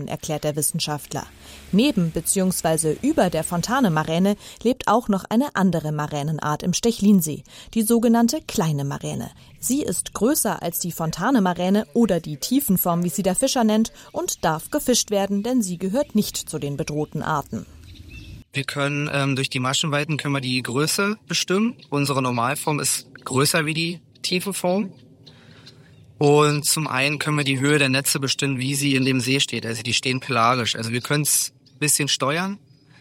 Formen, erklärt der Wissenschaftler. Neben bzw. über der Fontane-Maräne lebt auch noch eine andere Maränenart im Stechlinsee, die sogenannte kleine Maräne. Sie ist größer als die Fontane-Maräne oder die Tiefenform, wie sie der Fischer nennt, und darf gefischt werden, denn sie gehört nicht zu den bedrohten Arten. Wir können durch die Maschenweiten können wir die Größe bestimmen. Unsere Normalform ist größer wie die Tiefenform. Und zum einen können wir die Höhe der Netze bestimmen, wie sie in dem See steht. Also die stehen pelagisch. Also wir können es ein bisschen steuern.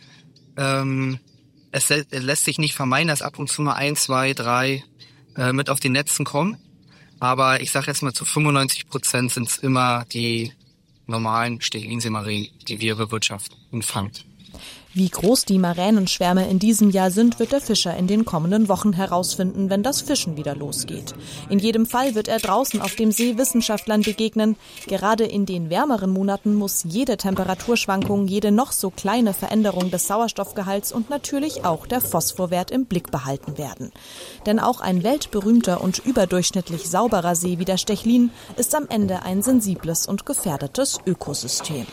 Es lässt sich nicht vermeiden, dass ab und zu mal 1, 2, 3 mit auf die Netzen kommen. Aber ich sage jetzt mal, zu 95% sind es immer die normalen Stechlinsee-Maränen, die wir bewirtschaften und fangen. Wie groß die Maränenschwärme in diesem Jahr sind, wird der Fischer in den kommenden Wochen herausfinden, wenn das Fischen wieder losgeht. In jedem Fall wird er draußen auf dem See Wissenschaftlern begegnen. Gerade in den wärmeren Monaten muss jede Temperaturschwankung, jede noch so kleine Veränderung des Sauerstoffgehalts und natürlich auch der Phosphorwert im Blick behalten werden. Denn auch ein weltberühmter und überdurchschnittlich sauberer See wie der Stechlin ist am Ende ein sensibles und gefährdetes Ökosystem.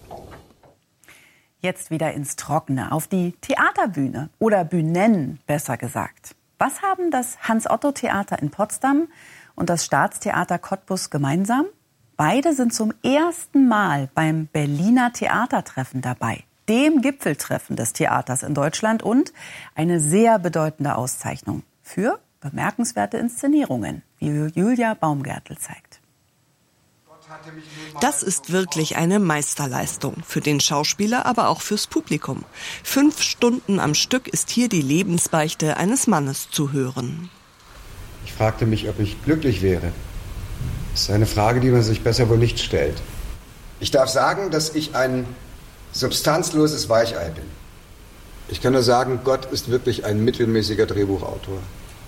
Jetzt wieder ins Trockene, auf die Theaterbühne oder Bühnen, besser gesagt. Was haben das Hans-Otto-Theater in Potsdam und das Staatstheater Cottbus gemeinsam? Beide sind zum ersten Mal beim Berliner Theatertreffen dabei, dem Gipfeltreffen des Theaters in Deutschland und eine sehr bedeutende Auszeichnung für bemerkenswerte Inszenierungen, wie Julia Baumgärtl zeigt. Das ist wirklich eine Meisterleistung. Für den Schauspieler, aber auch fürs Publikum. 5 Stunden am Stück ist hier die Lebensbeichte eines Mannes zu hören. Ich fragte mich, ob ich glücklich wäre. Das ist eine Frage, die man sich besser wohl nicht stellt. Ich darf sagen, dass ich ein substanzloses Weichei bin. Ich kann nur sagen, Gott ist wirklich ein mittelmäßiger Drehbuchautor.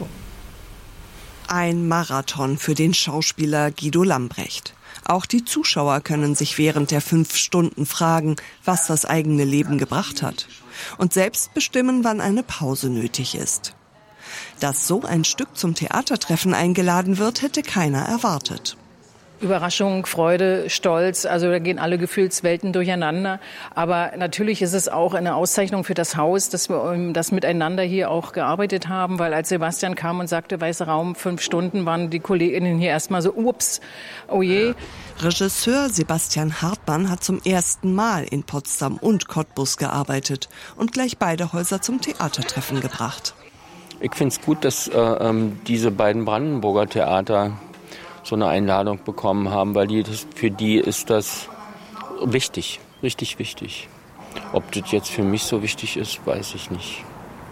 Ein Marathon für den Schauspieler Guido Lambrecht. Auch die Zuschauer können sich während der 5 Stunden fragen, was das eigene Leben gebracht hat. Und selbst bestimmen, wann eine Pause nötig ist. Dass so ein Stück zum Theatertreffen eingeladen wird, hätte keiner erwartet. Überraschung, Freude, Stolz, also da gehen alle Gefühlswelten durcheinander. Aber natürlich ist es auch eine Auszeichnung für das Haus, dass wir das miteinander hier auch gearbeitet haben, weil als Sebastian kam und sagte, Weißer Raum, 5 Stunden, waren die Kolleginnen hier erstmal so, ups, oh je. Regisseur Sebastian Hartmann hat zum ersten Mal in Potsdam und Cottbus gearbeitet und gleich beide Häuser zum Theatertreffen gebracht. Ich finde es gut, dass diese beiden Brandenburger Theater so eine Einladung bekommen haben, weil für die ist das wichtig, richtig wichtig. Ob das jetzt für mich so wichtig ist, weiß ich nicht.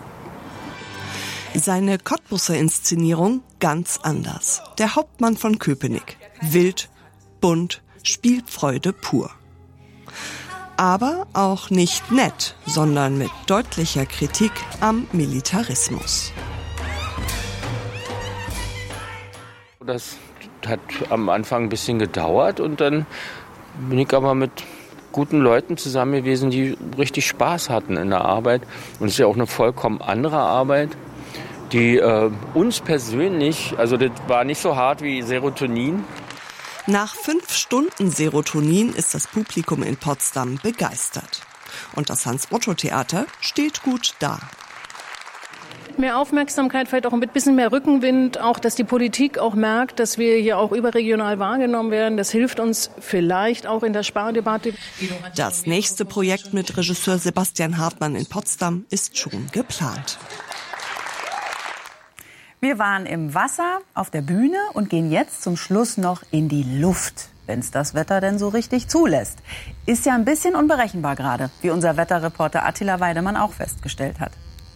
Seine Cottbuser Inszenierung ganz anders. Der Hauptmann von Köpenick. Wild, bunt, Spielfreude pur. Aber auch nicht nett, sondern mit deutlicher Kritik am Militarismus. Das hat am Anfang ein bisschen gedauert und dann bin ich aber mit guten Leuten zusammen gewesen, die richtig Spaß hatten in der Arbeit. Und es ist ja auch eine vollkommen andere Arbeit, die uns persönlich, also das war nicht so hart wie Serotonin. Nach 5 Stunden Serotonin ist das Publikum in Potsdam begeistert. Und das Hans-Otto-Theater steht gut da. Mehr Aufmerksamkeit, vielleicht auch ein bisschen mehr Rückenwind, auch dass die Politik auch merkt, dass wir hier auch überregional wahrgenommen werden. Das hilft uns vielleicht auch in der Spardebatte. Das nächste Projekt mit Regisseur Sebastian Hartmann in Potsdam ist schon geplant. Wir waren im Wasser, auf der Bühne und gehen jetzt zum Schluss noch in die Luft, wenn es das Wetter denn so richtig zulässt. Ist ja ein bisschen unberechenbar gerade, wie unser Wetterreporter Attila Weidemann auch festgestellt hat.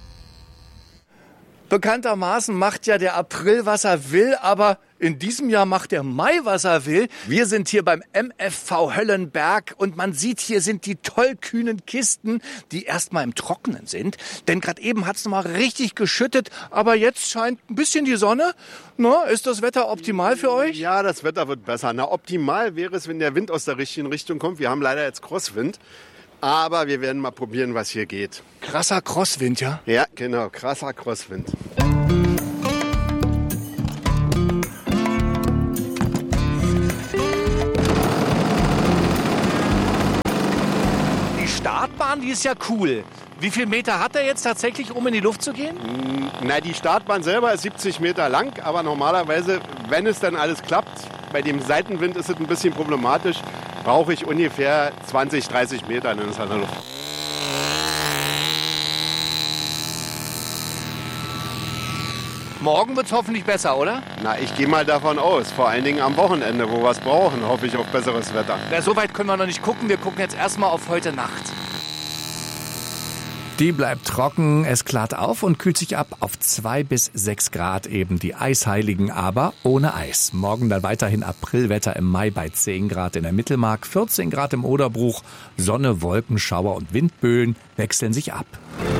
Bekanntermaßen macht ja der April, was er will, aber in diesem Jahr macht der Mai, was er will. Wir sind hier beim MFV Höllenberg und man sieht, hier sind die tollkühnen Kisten, die erstmal im Trockenen sind. Denn gerade eben hat es noch mal richtig geschüttet, aber jetzt scheint ein bisschen die Sonne. Na, ist das Wetter optimal für euch? Ja, das Wetter wird besser. Na, optimal wäre es, wenn der Wind aus der richtigen Richtung kommt. Wir haben leider jetzt Crosswind. Aber wir werden mal probieren, was hier geht. Krasser Crosswind, ja? Ja, genau, krasser Crosswind. Startbahn, die ist ja cool. Wie viel Meter hat er jetzt tatsächlich, um in die Luft zu gehen? Na, die Startbahn selber ist 70 Meter lang, aber normalerweise, wenn es dann alles klappt, bei dem Seitenwind ist es ein bisschen problematisch, brauche ich ungefähr 20, 30 Meter, dann ist er in der Luft. Morgen wird es hoffentlich besser, oder? Na, ich gehe mal davon aus, vor allen Dingen am Wochenende, wo wir es brauchen, hoffe ich auf besseres Wetter. Na, so weit können wir noch nicht gucken, wir gucken jetzt erstmal auf heute Nacht. Die bleibt trocken, es klart auf und kühlt sich ab auf 2 bis 6 Grad, eben die Eisheiligen, aber ohne Eis. Morgen dann weiterhin Aprilwetter im Mai bei 10 Grad in der Mittelmark, 14 Grad im Oderbruch. Sonne, Wolken, Schauer und Windböen wechseln sich ab.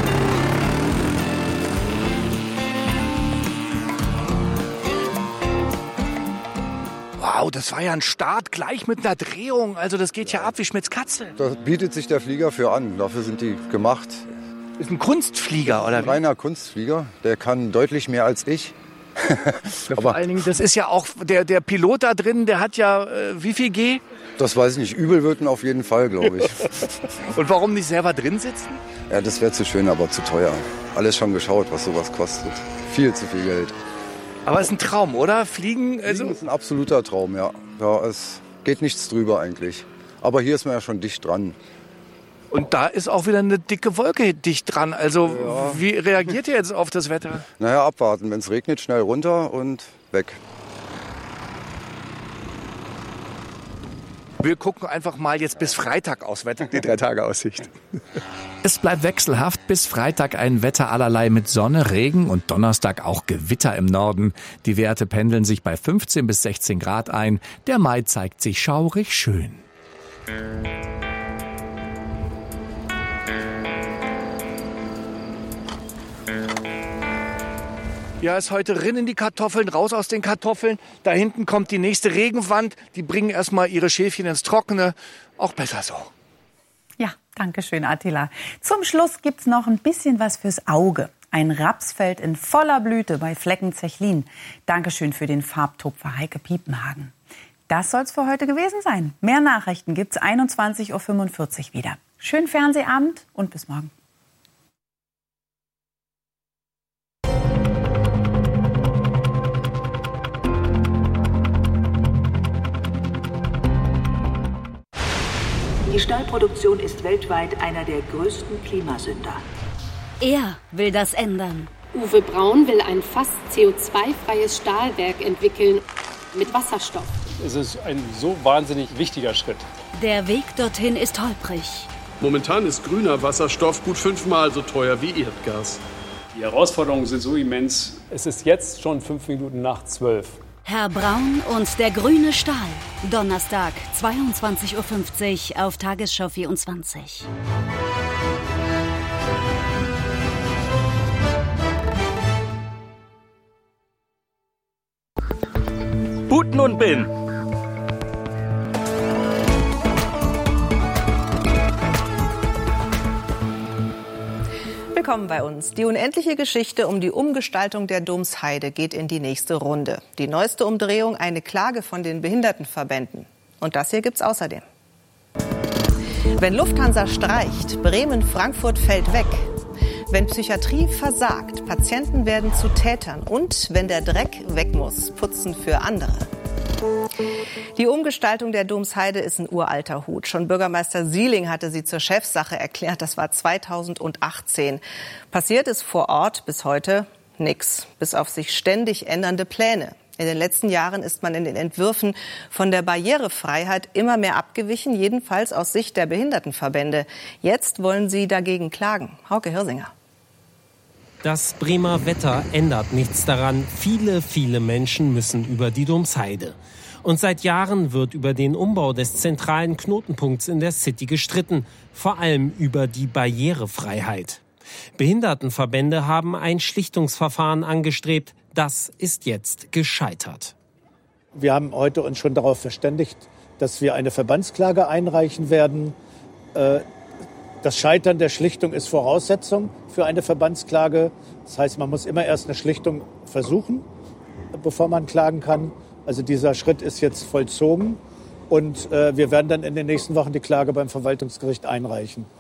Wow, das war ja ein Start gleich mit einer Drehung. Also das geht ja ab wie Schmitz Katze. Da bietet sich der Flieger für an. Dafür sind die gemacht. Ist ein Kunstflieger, oder? Ein reiner Kunstflieger. Der kann deutlich mehr als ich. Ja, vor allen Dingen, das ist ja auch der Pilot da drin, der hat ja wie viel G? Das weiß ich nicht. Übel wird ihn auf jeden Fall, glaube ich. Und warum nicht selber drin sitzen? Ja, das wäre zu schön, aber zu teuer. Alles schon geschaut, was sowas kostet. Viel zu viel Geld. Aber es ist ein Traum, oder? Fliegen ist ein absoluter Traum, ja. Ja, es geht nichts drüber eigentlich. Aber hier ist man ja schon dicht dran. Und da ist auch wieder eine dicke Wolke dicht dran. Also ja. Wie reagiert ihr jetzt auf das Wetter? Naja, abwarten. Wenn es regnet, schnell runter und weg. Wir gucken einfach mal jetzt bis Freitag aus, Wetter, die 3 Tage Aussicht. Es bleibt wechselhaft, bis Freitag ein Wetter allerlei mit Sonne, Regen und Donnerstag auch Gewitter im Norden. Die Werte pendeln sich bei 15 bis 16 Grad ein. Der Mai zeigt sich schaurig schön. Ja, ist heute rein in die Kartoffeln, raus aus den Kartoffeln. Da hinten kommt die nächste Regenwand. Die bringen erstmal ihre Schäfchen ins Trockene. Auch besser so. Ja, danke schön, Attila. Zum Schluss gibt's noch ein bisschen was fürs Auge. Ein Rapsfeld in voller Blüte bei Flecken-Zechlin. Dankeschön für den Farbtupfer Heike Piepenhagen. Das soll's für heute gewesen sein. Mehr Nachrichten gibt's 21:45 Uhr wieder. Schönen Fernsehabend und bis morgen. Die Stahlproduktion ist weltweit einer der größten Klimasünder. Er will das ändern. Uwe Braun will ein fast CO2-freies Stahlwerk entwickeln mit Wasserstoff. Es ist ein so wahnsinnig wichtiger Schritt. Der Weg dorthin ist holprig. Momentan ist grüner Wasserstoff gut 5-mal so teuer wie Erdgas. Die Herausforderungen sind so immens. Es ist jetzt schon 5 Minuten nach 12. Herr Braun und der grüne Stahl. Donnerstag, 22:50 Uhr auf Tagesschau 24. Buten und Bin. Willkommen bei uns. Die unendliche Geschichte um die Umgestaltung der Domsheide geht in die nächste Runde. Die neueste Umdrehung, eine Klage von den Behindertenverbänden. Und das hier gibt's außerdem. Wenn Lufthansa streicht, Bremen-Frankfurt fällt weg. Wenn Psychiatrie versagt, Patienten werden zu Tätern. Und wenn der Dreck weg muss, putzen für andere. Die Umgestaltung der Domsheide ist ein uralter Hut. Schon Bürgermeister Sieling hatte sie zur Chefsache erklärt. Das war 2018. Passiert ist vor Ort bis heute nichts, bis auf sich ständig ändernde Pläne. In den letzten Jahren ist man in den Entwürfen von der Barrierefreiheit immer mehr abgewichen, jedenfalls aus Sicht der Behindertenverbände. Jetzt wollen sie dagegen klagen. Hauke Hirsinger. Das Bremer Wetter ändert nichts daran. Viele Menschen müssen über die Domsheide. Und seit Jahren wird über den Umbau des zentralen Knotenpunkts in der City gestritten. Vor allem über die Barrierefreiheit. Behindertenverbände haben ein Schlichtungsverfahren angestrebt. Das ist jetzt gescheitert. Wir haben heute uns schon darauf verständigt, dass wir eine Verbandsklage einreichen werden. Das Scheitern der Schlichtung ist Voraussetzung für eine Verbandsklage. Das heißt, man muss immer erst eine Schlichtung versuchen, bevor man klagen kann. Also dieser Schritt ist jetzt vollzogen und wir werden dann in den nächsten Wochen die Klage beim Verwaltungsgericht einreichen.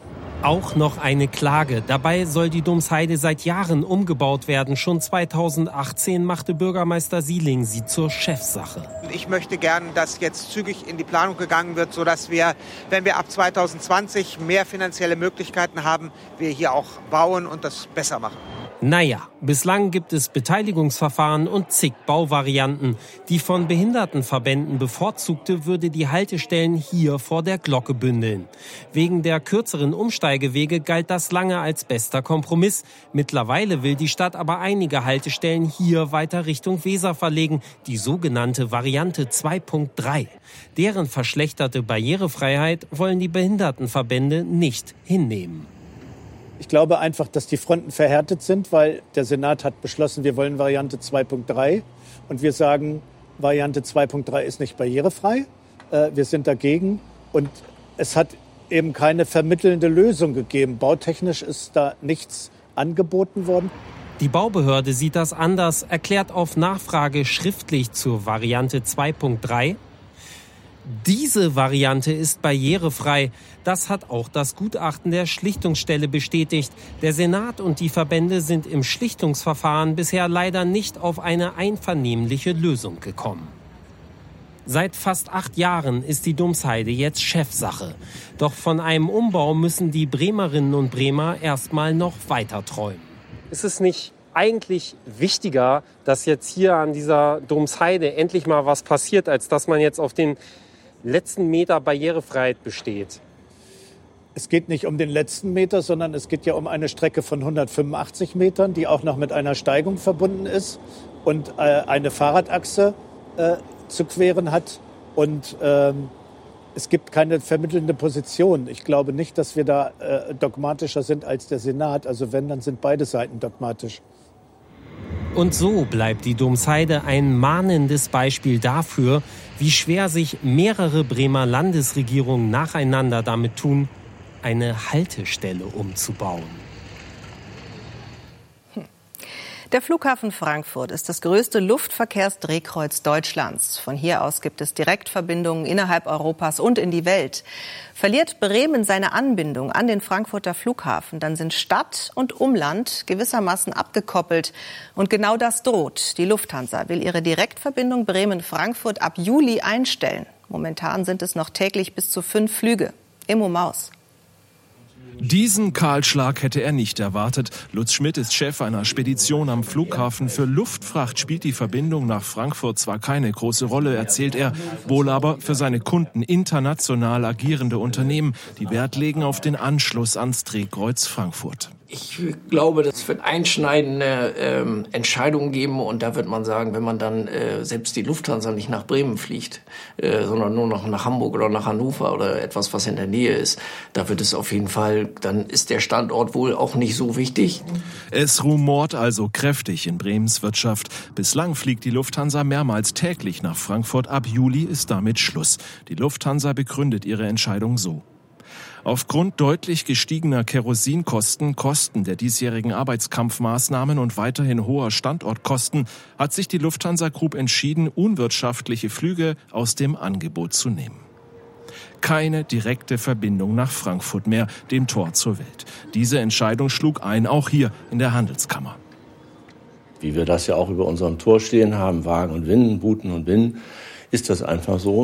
Auch noch eine Klage. Dabei soll die Domsheide seit Jahren umgebaut werden. Schon 2018 machte Bürgermeister Sieling sie zur Chefsache. Ich möchte gern, dass jetzt zügig in die Planung gegangen wird, sodass wir, wenn wir ab 2020 mehr finanzielle Möglichkeiten haben, wir hier auch bauen und das besser machen. Naja, bislang gibt es Beteiligungsverfahren und zig Bauvarianten. Die von Behindertenverbänden bevorzugte würde die Haltestellen hier vor der Glocke bündeln. Wegen der kürzeren Umsteigewege galt das lange als bester Kompromiss. Mittlerweile will die Stadt aber einige Haltestellen hier weiter Richtung Weser verlegen, die sogenannte Variante 2.3. Deren verschlechterte Barrierefreiheit wollen die Behindertenverbände nicht hinnehmen. Ich glaube einfach, dass die Fronten verhärtet sind, weil der Senat hat beschlossen, wir wollen Variante 2.3. Und wir sagen, Variante 2.3 ist nicht barrierefrei. Wir sind dagegen. Und es hat eben keine vermittelnde Lösung gegeben. Bautechnisch ist da nichts angeboten worden. Die Baubehörde sieht das anders, erklärt auf Nachfrage schriftlich zur Variante 2.3. Diese Variante ist barrierefrei. Das hat auch das Gutachten der Schlichtungsstelle bestätigt. Der Senat und die Verbände sind im Schlichtungsverfahren bisher leider nicht auf eine einvernehmliche Lösung gekommen. Seit fast 8 Jahren ist die Domsheide jetzt Chefsache. Doch von einem Umbau müssen die Bremerinnen und Bremer erstmal noch weiter träumen. Ist es nicht eigentlich wichtiger, dass jetzt hier an dieser Domsheide endlich mal was passiert, als dass man jetzt auf den letzten Meter Barrierefreiheit besteht? Es geht nicht um den letzten Meter, sondern es geht ja um eine Strecke von 185 Metern, die auch noch mit einer Steigung verbunden ist und eine Fahrradachse zu queren hat. Und es gibt keine vermittelnde Position. Ich glaube nicht, dass wir da dogmatischer sind als der Senat. Also wenn, dann sind beide Seiten dogmatisch. Und so bleibt die Domsheide ein mahnendes Beispiel dafür, wie schwer sich mehrere Bremer Landesregierungen nacheinander damit tun, eine Haltestelle umzubauen. Der Flughafen Frankfurt ist das größte Luftverkehrsdrehkreuz Deutschlands. Von hier aus gibt es Direktverbindungen innerhalb Europas und in die Welt. Verliert Bremen seine Anbindung an den Frankfurter Flughafen, dann sind Stadt und Umland gewissermaßen abgekoppelt. Und genau das droht. Die Lufthansa will ihre Direktverbindung Bremen-Frankfurt ab Juli einstellen. Momentan sind es noch täglich bis zu 5 Flüge. Immo Maus. Diesen Kahlschlag hätte er nicht erwartet. Lutz Schmidt ist Chef einer Spedition am Flughafen. Für Luftfracht spielt die Verbindung nach Frankfurt zwar keine große Rolle, erzählt er, wohl aber für seine Kunden international agierende Unternehmen, die Wert legen auf den Anschluss ans Drehkreuz Frankfurt. Ich glaube, das wird einschneidende Entscheidungen geben und da wird man sagen, wenn man dann selbst die Lufthansa nicht nach Bremen fliegt, sondern nur noch nach Hamburg oder nach Hannover oder etwas, was in der Nähe ist, da wird es auf jeden Fall, dann ist der Standort wohl auch nicht so wichtig. Es rumort also kräftig in Bremens Wirtschaft. Bislang fliegt die Lufthansa mehrmals täglich nach Frankfurt. Ab Juli ist damit Schluss. Die Lufthansa begründet ihre Entscheidung so. Aufgrund deutlich gestiegener Kerosinkosten, Kosten der diesjährigen Arbeitskampfmaßnahmen und weiterhin hoher Standortkosten hat sich die Lufthansa Group entschieden, unwirtschaftliche Flüge aus dem Angebot zu nehmen. Keine direkte Verbindung nach Frankfurt mehr, dem Tor zur Welt. Diese Entscheidung schlug ein, auch hier in der Handelskammer. Wie wir das ja auch über unserem Tor stehen haben, Wagen und Winden, Buten und Binnen, ist das einfach so.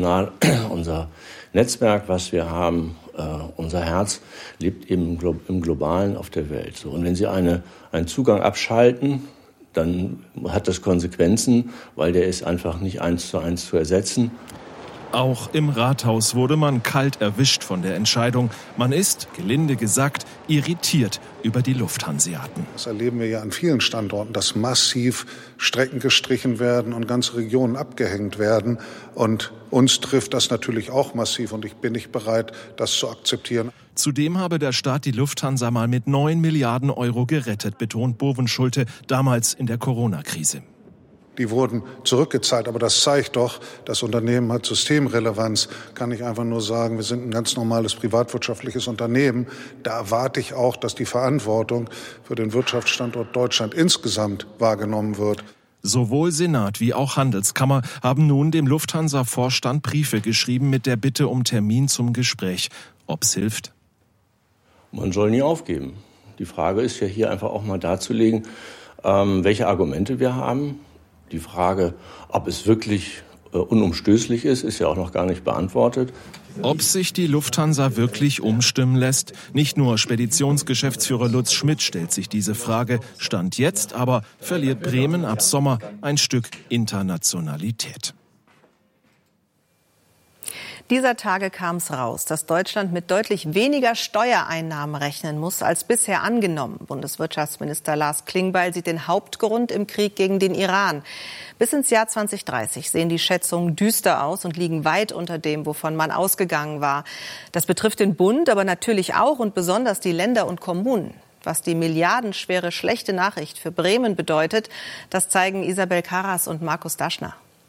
Unser Netzwerk, was wir haben, unser Herz lebt eben im Globalen auf der Welt. So, und wenn Sie einen Zugang abschalten, dann hat das Konsequenzen, weil der ist einfach nicht 1:1 zu ersetzen. Auch im Rathaus wurde man kalt erwischt von der Entscheidung. Man ist, gelinde gesagt, irritiert über die Lufthanseaten. Das erleben wir ja an vielen Standorten, dass massiv Strecken gestrichen werden und ganze Regionen abgehängt werden. Und uns trifft das natürlich auch massiv und ich bin nicht bereit, das zu akzeptieren. Zudem habe der Staat die Lufthansa mal mit 9 Milliarden Euro gerettet, betont Bovenschulte damals in der Corona-Krise. Die wurden zurückgezahlt, aber das zeigt doch, das Unternehmen hat Systemrelevanz. Kann ich einfach nur sagen, wir sind ein ganz normales privatwirtschaftliches Unternehmen. Da erwarte ich auch, dass die Verantwortung für den Wirtschaftsstandort Deutschland insgesamt wahrgenommen wird. Sowohl Senat wie auch Handelskammer haben nun dem Lufthansa-Vorstand Briefe geschrieben mit der Bitte um Termin zum Gespräch. Ob's hilft? Man soll nie aufgeben. Die Frage ist ja hier einfach auch mal darzulegen, welche Argumente wir haben. Die Frage, ob es wirklich unumstößlich ist ja auch noch gar nicht beantwortet. Ob sich die Lufthansa wirklich umstimmen lässt? Nicht nur Speditionsgeschäftsführer Lutz Schmidt stellt sich diese Frage. Stand jetzt aber verliert Bremen ab Sommer ein Stück Internationalität. Dieser Tage kam es raus, dass Deutschland mit deutlich weniger Steuereinnahmen rechnen muss als bisher angenommen. Bundeswirtschaftsminister Lars Klingbeil sieht den Hauptgrund im Krieg gegen den Iran. Bis ins Jahr 2030 sehen die Schätzungen düster aus und liegen weit unter dem, wovon man ausgegangen war. Das betrifft den Bund, aber natürlich auch und besonders die Länder und Kommunen. Was die milliardenschwere schlechte Nachricht für Bremen bedeutet, das zeigen Isabel Karras und Markus Daschner.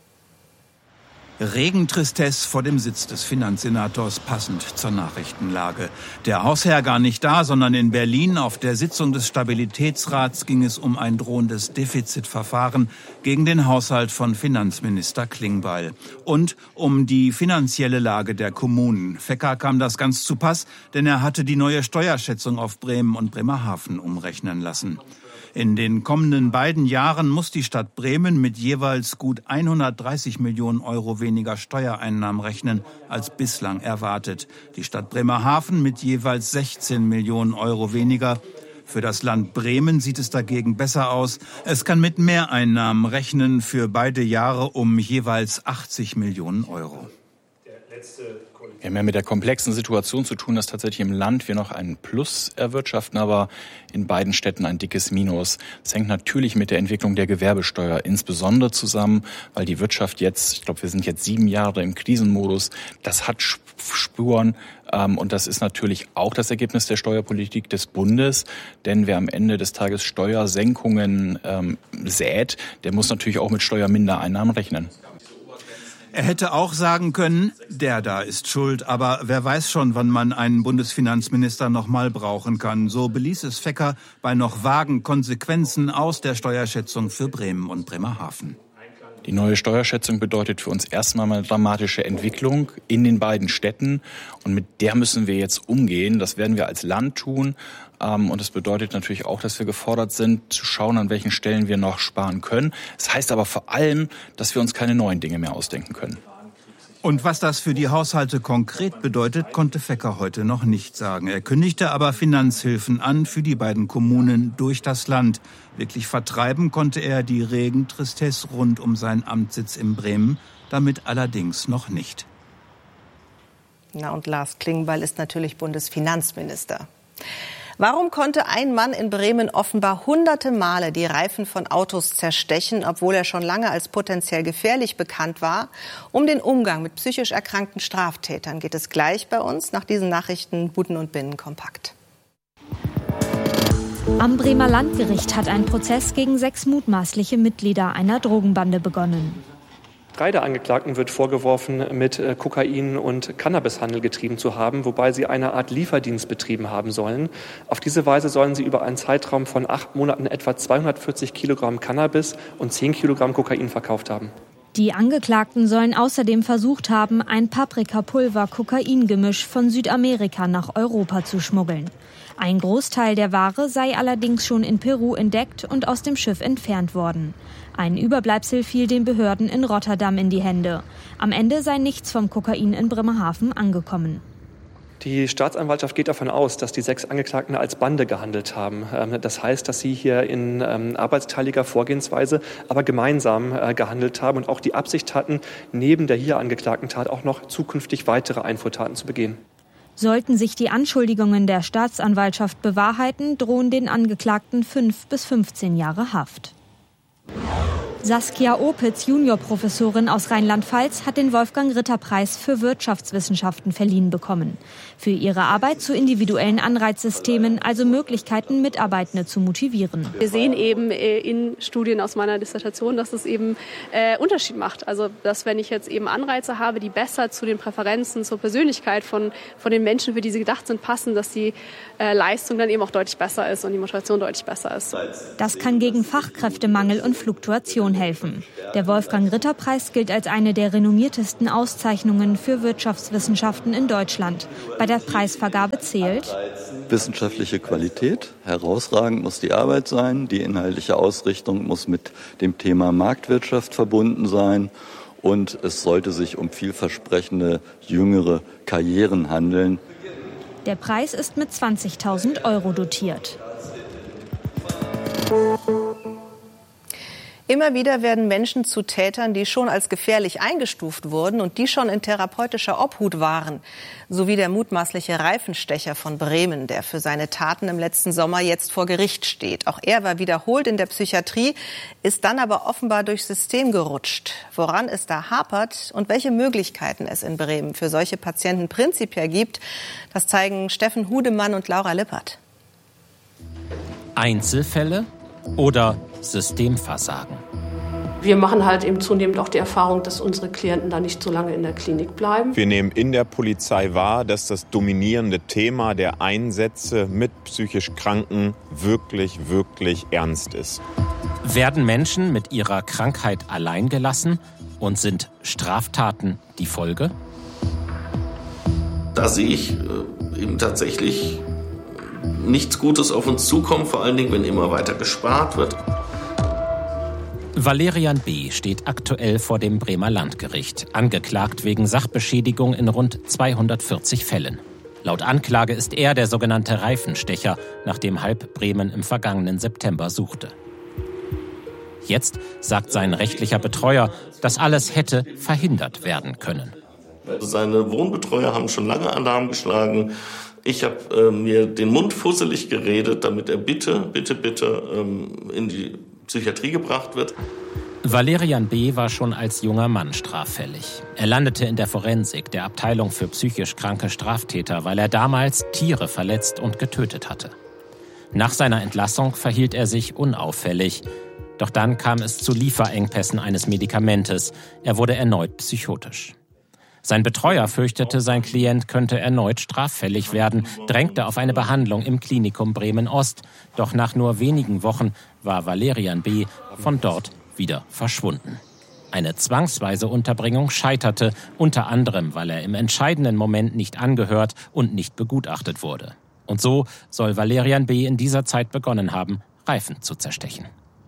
Regentristesse vor dem Sitz des Finanzsenators, passend zur Nachrichtenlage. Der Hausherr gar nicht da, sondern in Berlin. Auf der Sitzung des Stabilitätsrats ging es um ein drohendes Defizitverfahren gegen den Haushalt von Finanzminister Klingbeil. Und um die finanzielle Lage der Kommunen. Fecker kam das ganz zu Pass, denn er hatte die neue Steuerschätzung auf Bremen und Bremerhaven umrechnen lassen. In den kommenden beiden Jahren muss die Stadt Bremen mit jeweils gut 130 Millionen Euro weniger Steuereinnahmen rechnen als bislang erwartet. Die Stadt Bremerhaven mit jeweils 16 Millionen Euro weniger. Für das Land Bremen sieht es dagegen besser aus. Es kann mit Mehreinnahmen rechnen für beide Jahre um jeweils 80 Millionen Euro. Wir haben ja mit der komplexen Situation zu tun, dass tatsächlich im Land wir noch einen Plus erwirtschaften, aber in beiden Städten ein dickes Minus. Das hängt natürlich mit der Entwicklung der Gewerbesteuer insbesondere zusammen, weil die Wirtschaft jetzt, ich glaube, wir sind jetzt 7 Jahre im Krisenmodus, das hat Spuren und das ist natürlich auch das Ergebnis der Steuerpolitik des Bundes, denn wer am Ende des Tages Steuersenkungen sät, der muss natürlich auch mit Steuermindereinnahmen rechnen. Er hätte auch sagen können, der da ist schuld, aber wer weiß schon, wann man einen Bundesfinanzminister noch mal brauchen kann. So beließ es Fecker bei noch vagen Konsequenzen aus der Steuerschätzung für Bremen und Bremerhaven. Die neue Steuerschätzung bedeutet für uns erstmal eine dramatische Entwicklung in den beiden Städten und mit der müssen wir jetzt umgehen. Das werden wir als Land tun und das bedeutet natürlich auch, dass wir gefordert sind, zu schauen, an welchen Stellen wir noch sparen können. Das heißt aber vor allem, dass wir uns keine neuen Dinge mehr ausdenken können. Und was das für die Haushalte konkret bedeutet, konnte Fecker heute noch nicht sagen. Er kündigte aber Finanzhilfen an für die beiden Kommunen durch das Land. Wirklich vertreiben konnte er die Regentristesse rund um seinen Amtssitz in Bremen, damit allerdings noch nicht. Na, und Lars Klingbeil ist natürlich Bundesfinanzminister. Warum konnte ein Mann in Bremen offenbar hunderte Male die Reifen von Autos zerstechen, obwohl er schon lange als potenziell gefährlich bekannt war? Um den Umgang mit psychisch erkrankten Straftätern geht es gleich bei uns. Nach diesen Nachrichten Buten und Binnen kompakt. Am Bremer Landgericht hat ein Prozess gegen 6 mutmaßliche Mitglieder einer Drogenbande begonnen. 3 der Angeklagten wird vorgeworfen, mit Kokain- und Cannabishandel getrieben zu haben, wobei sie eine Art Lieferdienst betrieben haben sollen. Auf diese Weise sollen sie über einen Zeitraum von 8 Monaten etwa 240 Kilogramm Cannabis und 10 Kilogramm Kokain verkauft haben. Die Angeklagten sollen außerdem versucht haben, ein Paprikapulver-Kokain-Gemisch von Südamerika nach Europa zu schmuggeln. Ein Großteil der Ware sei allerdings schon in Peru entdeckt und aus dem Schiff entfernt worden. Ein Überbleibsel fiel den Behörden in Rotterdam in die Hände. Am Ende sei nichts vom Kokain in Bremerhaven angekommen. Die Staatsanwaltschaft geht davon aus, dass die 6 Angeklagten als Bande gehandelt haben. Das heißt, dass sie hier in arbeitsteiliger Vorgehensweise, aber gemeinsam gehandelt haben und auch die Absicht hatten, neben der hier angeklagten Tat auch noch zukünftig weitere Einfuhrtaten zu begehen. Sollten sich die Anschuldigungen der Staatsanwaltschaft bewahrheiten, drohen den Angeklagten 5 bis 15 Jahre Haft. Saskia Opitz, Juniorprofessorin aus Rheinland-Pfalz, hat den Wolfgang-Ritter-Preis für Wirtschaftswissenschaften verliehen bekommen. Für ihre Arbeit zu individuellen Anreizsystemen, also Möglichkeiten, Mitarbeitende zu motivieren. Wir sehen eben in Studien aus meiner Dissertation, dass es eben Unterschied macht. Also, dass wenn ich jetzt eben Anreize habe, die besser zu den Präferenzen, zur Persönlichkeit von den Menschen, für die sie gedacht sind, passen, dass die Leistung dann eben auch deutlich besser ist und die Motivation deutlich besser ist. Das kann gegen Fachkräftemangel und Fluktuation helfen. Der Wolfgang-Ritter-Preis gilt als eine der renommiertesten Auszeichnungen für Wirtschaftswissenschaften in Deutschland. Bei der Preisvergabe zählt wissenschaftliche Qualität. Herausragend muss die Arbeit sein. Die inhaltliche Ausrichtung muss mit dem Thema Marktwirtschaft verbunden sein. Und es sollte sich um vielversprechende jüngere Karrieren handeln. Der Preis ist mit 20.000 € dotiert. Immer wieder werden Menschen zu Tätern, die schon als gefährlich eingestuft wurden und die schon in therapeutischer Obhut waren. So wie der mutmaßliche Reifenstecher von Bremen, der für seine Taten im letzten Sommer jetzt vor Gericht steht. Auch er war wiederholt in der Psychiatrie, ist dann aber offenbar durchs System gerutscht. Woran es da hapert und welche Möglichkeiten es in Bremen für solche Patienten prinzipiell gibt, das zeigen Steffen Hudemann und Laura Lippert. Einzelfälle oder Systemversagen? Wir machen halt eben zunehmend auch die Erfahrung, dass unsere Klienten da nicht so lange in der Klinik bleiben. Wir nehmen in der Polizei wahr, dass das dominierende Thema der Einsätze mit psychisch Kranken wirklich ernst ist. Werden Menschen mit ihrer Krankheit allein gelassen und sind Straftaten die Folge? Da sehe ich eben tatsächlich nichts Gutes auf uns zukommen, vor allen Dingen, wenn immer weiter gespart wird. Valerian B. steht aktuell vor dem Bremer Landgericht, angeklagt wegen Sachbeschädigung in rund 240 Fällen. Laut Anklage ist er der sogenannte Reifenstecher, nach dem halb Bremen im vergangenen September suchte. Jetzt sagt sein rechtlicher Betreuer, das alles hätte verhindert werden können. Seine Wohnbetreuer haben schon lange Alarm geschlagen. Ich habe mir den Mund fusselig geredet, damit er bitte in die Psychiatrie gebracht wird. Valerian B. war schon als junger Mann straffällig. Er landete in der Forensik, der Abteilung für psychisch kranke Straftäter, weil er damals Tiere verletzt und getötet hatte. Nach seiner Entlassung verhielt er sich unauffällig. Doch dann kam es zu Lieferengpässen eines Medikamentes. Er wurde erneut psychotisch. Sein Betreuer fürchtete, sein Klient könnte erneut straffällig werden, drängte auf eine Behandlung im Klinikum Bremen-Ost. Doch nach nur wenigen Wochen war Valerian B. von dort wieder verschwunden. Eine zwangsweise Unterbringung scheiterte, unter anderem, weil er im entscheidenden Moment nicht angehört und nicht begutachtet wurde. Und so soll Valerian B. in dieser Zeit begonnen haben, Reifen zu zerstechen.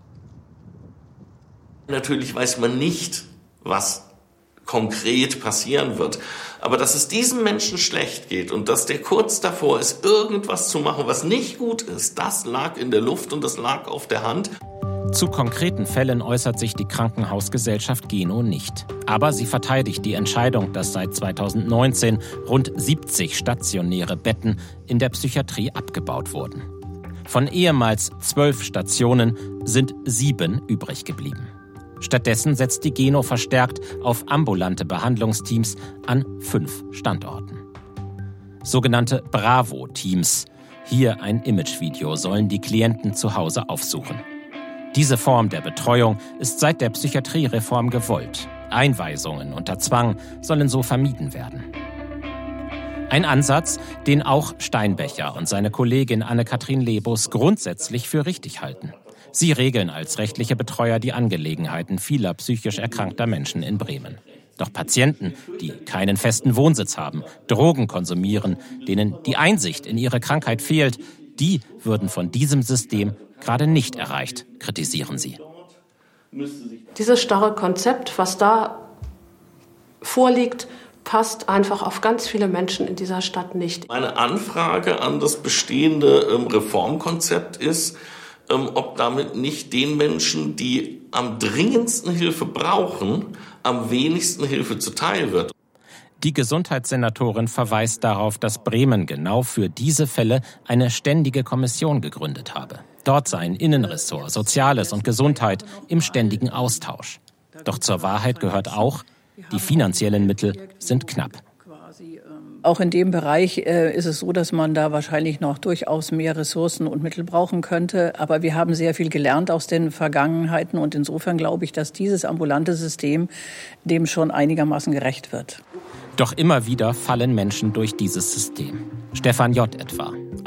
Natürlich weiß man nicht, was konkret passieren wird. Aber dass es diesem Menschen schlecht geht und dass der kurz davor ist, irgendwas zu machen, was nicht gut ist, das lag in der Luft und das lag auf der Hand. Zu konkreten Fällen äußert sich die Krankenhausgesellschaft Geno nicht. Aber sie verteidigt die Entscheidung, dass seit 2019 rund 70 stationäre Betten in der Psychiatrie abgebaut wurden. Von ehemals 12 Stationen sind 7 übrig geblieben. Stattdessen setzt die Geno verstärkt auf ambulante Behandlungsteams an 5 Standorten. Sogenannte Bravo-Teams. Hier ein Imagevideo sollen die Klienten zu Hause aufsuchen. Diese Form der Betreuung ist seit der Psychiatriereform gewollt. Einweisungen unter Zwang sollen so vermieden werden. Ein Ansatz, den auch Steinbecher und seine Kollegin Anne-Kathrin Lebus grundsätzlich für richtig halten. Sie regeln als rechtliche Betreuer die Angelegenheiten vieler psychisch erkrankter Menschen in Bremen. Doch Patienten, die keinen festen Wohnsitz haben, Drogen konsumieren, denen die Einsicht in ihre Krankheit fehlt, die würden von diesem System gerade nicht erreicht, kritisieren sie. Dieses starre Konzept, was da vorliegt, passt einfach auf ganz viele Menschen in dieser Stadt nicht. Meine Anfrage an das bestehende Reformkonzept ist, ob damit nicht den Menschen, die am dringendsten Hilfe brauchen, am wenigsten Hilfe zuteil wird. Die Gesundheitssenatorin verweist darauf, dass Bremen genau für diese Fälle eine ständige Kommission gegründet habe. Dort seien Innenressort, Soziales und Gesundheit im ständigen Austausch. Doch zur Wahrheit gehört auch, die finanziellen Mittel sind knapp. Auch in dem Bereich ist es so, dass man da wahrscheinlich noch durchaus mehr Ressourcen und Mittel brauchen könnte. Aber wir haben sehr viel gelernt aus den Vergangenheiten. Und insofern glaube ich, dass dieses ambulante System dem schon einigermaßen gerecht wird. Doch immer wieder fallen Menschen durch dieses System. Stefan J. etwa.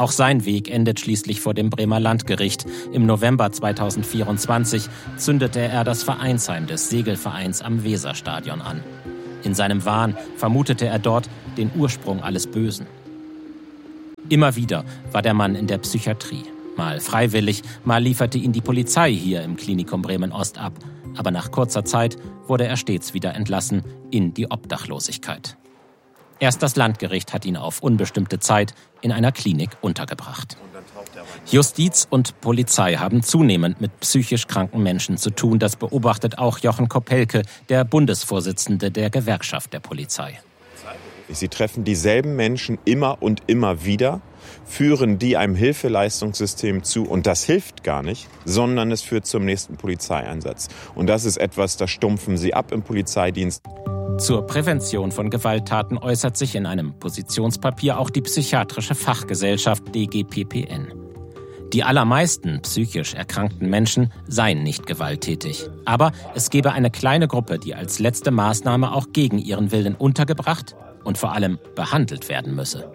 Auch sein Weg endet schließlich vor dem Bremer Landgericht. Im November 2024 zündete er das Vereinsheim des Segelvereins am Weserstadion an. In seinem Wahn vermutete er dort den Ursprung alles Bösen. Immer wieder war der Mann in der Psychiatrie. Mal freiwillig, mal lieferte ihn die Polizei hier im Klinikum Bremen-Ost ab. Aber nach kurzer Zeit wurde er stets wieder entlassen in die Obdachlosigkeit. Erst das Landgericht hat ihn auf unbestimmte Zeit in einer Klinik untergebracht. Justiz und Polizei haben zunehmend mit psychisch kranken Menschen zu tun. Das beobachtet auch Jochen Kopelke, der Bundesvorsitzende der Gewerkschaft der Polizei. Sie treffen dieselben Menschen immer und immer wieder, führen die einem Hilfeleistungssystem zu. Und das hilft gar nicht, sondern es führt zum nächsten Polizeieinsatz. Und das ist etwas, das stumpfen sie ab im Polizeidienst. Zur Prävention von Gewalttaten äußert sich in einem Positionspapier auch die psychiatrische Fachgesellschaft DGPPN. Die allermeisten psychisch erkrankten Menschen seien nicht gewalttätig. Aber es gebe eine kleine Gruppe, die als letzte Maßnahme auch gegen ihren Willen untergebracht und vor allem behandelt werden müsse.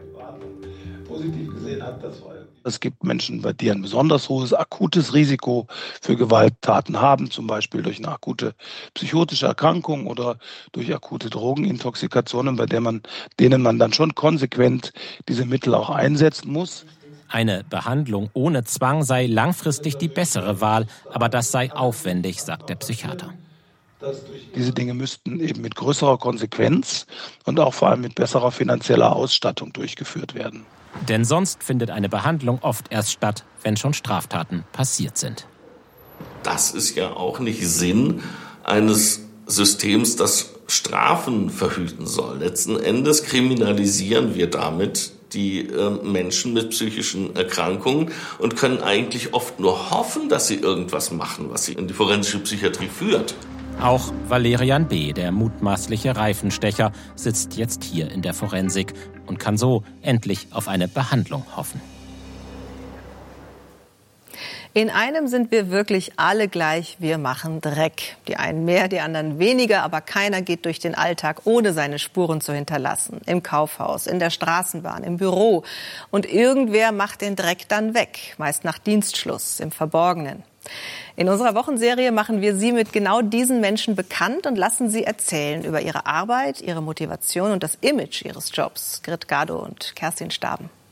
Es gibt Menschen, die ein besonders hohes akutes Risiko für Gewalttaten haben, zum Beispiel durch eine akute psychotische Erkrankung oder durch akute Drogenintoxikationen, denen man dann schon konsequent diese Mittel auch einsetzen muss. Eine Behandlung ohne Zwang sei langfristig die bessere Wahl, aber das sei aufwendig, sagt der Psychiater. Diese Dinge müssten eben mit größerer Konsequenz und auch vor allem mit besserer finanzieller Ausstattung durchgeführt werden. Denn sonst findet eine Behandlung oft erst statt, wenn schon Straftaten passiert sind. Das ist ja auch nicht Sinn eines Systems, das Strafen verhüten soll. Letzten Endes kriminalisieren wir damit die Menschen mit psychischen Erkrankungen und können eigentlich oft nur hoffen, dass sie irgendwas machen, was sie in die forensische Psychiatrie führt. Auch Valerian B., der mutmaßliche Reifenstecher, sitzt jetzt hier in der Forensik und kann so endlich auf eine Behandlung hoffen. In einem sind wir wirklich alle gleich, wir machen Dreck. Die einen mehr, die anderen weniger, aber keiner geht durch den Alltag, ohne seine Spuren zu hinterlassen. Im Kaufhaus, in der Straßenbahn, im Büro. Und irgendwer macht den Dreck dann weg, meist nach Dienstschluss, im Verborgenen. In unserer Wochenserie machen wir Sie mit genau diesen Menschen bekannt und lassen Sie erzählen über ihre Arbeit, ihre Motivation und das Image ihres Jobs. Grit Gado und Kerstin Staben.